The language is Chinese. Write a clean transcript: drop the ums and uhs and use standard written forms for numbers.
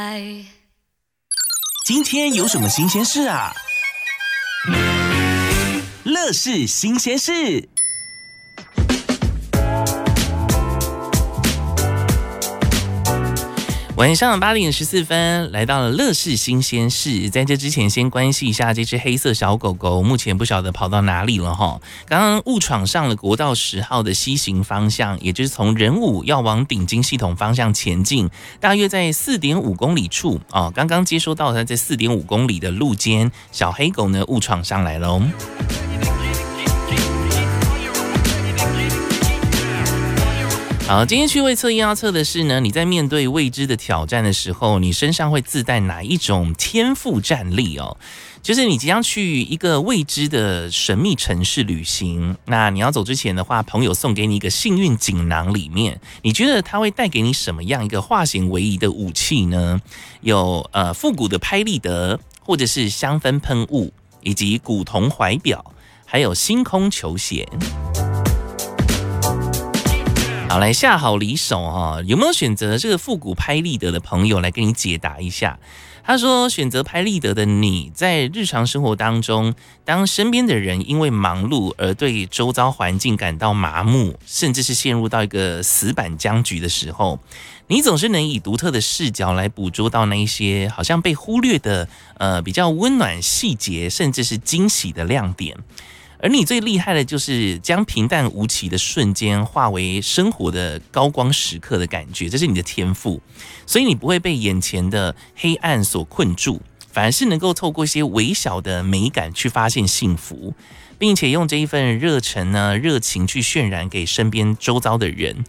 今天有什么新鲜事啊？乐事新鲜事。晚上8点14分，来到了乐事新鲜事。在这之前，先关系一下这只黑色小狗狗，目前不晓得跑到哪里了哈。刚刚误闯上了国道10号的西行方向，也就是从仁武要往顶金系统方向前进，大约在4.5公里处啊。刚刚接收到它在4.5公里的路间，小黑狗呢误闯上来喽。好，今天趣味测验要测的是呢，你在面对未知的挑战的时候，你身上会自带哪一种天赋战力哦？就是你即将去一个未知的神秘城市旅行，那你要走之前的话，朋友送给你一个幸运锦囊，里面你觉得它会带给你什么样一个化险为夷的武器呢？有复古的拍立得，或者是香氛喷雾，以及古铜怀表，还有星空球鞋。好，来下好离手哈，有没有选择这个复古拍立得的朋友来跟你解答一下？他说，选择拍立得的你，在日常生活当中，当身边的人因为忙碌而对周遭环境感到麻木，甚至是陷入到一个死板僵局的时候，你总是能以独特的视角来捕捉到那一些好像被忽略的比较温暖细节，甚至是惊喜的亮点。而你最厉害的就是将平淡无奇的瞬间化为生活的高光时刻的感觉，这是你的天赋，所以你不会被眼前的黑暗所困住，反而是能够透过一些微小的美感去发现幸福，并且用这一份热忱呢、热情去渲染给身边周遭的人，